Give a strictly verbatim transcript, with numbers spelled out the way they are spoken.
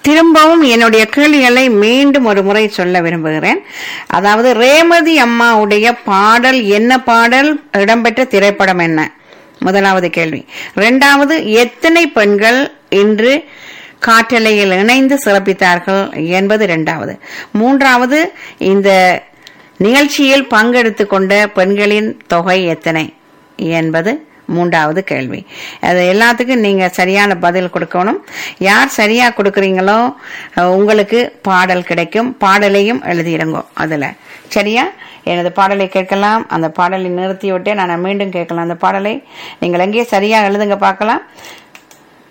திரும்பவும் என்னுடைய கேள்விகளை மீண்டும் ஒரு முறை சொல்ல விரும்புகிறேன். அதாவது ரேமதி அம்மாவுடைய பாடல் என்ன பாடல், இடம்பெற்ற திரைப்படம் என்ன? முதலாவது கேள்வி. இரண்டாவது, எத்தனை பெண்கள் இன்று காற்றலையில் இணைந்து சிறப்பித்தார்கள் என்பது இரண்டாவது. மூன்றாவது, இந்த நிகழ்ச்சியில் பங்கெடுத்துக் கொண்ட பெண்களின் தொகை எத்தனை என்பது மூன்றாவது கேள்வி. அது எல்லாத்துக்கும் நீங்க சரியான பதில் கொடுக்கணும். யார் சரியா கொடுக்கறீங்களோ உங்களுக்கு பாடல் கிடைக்கும். பாடலையும் எழுதிடுங்க அதுல. சரியா? எனது பாடலை கேட்கலாம். அந்த பாடலை நிறுத்தி விட்டு நான் மீண்டும் கேட்கலாம். அந்த பாடலை நீங்கள் எங்கே சரியா எழுதுங்க பார்க்கலாம்.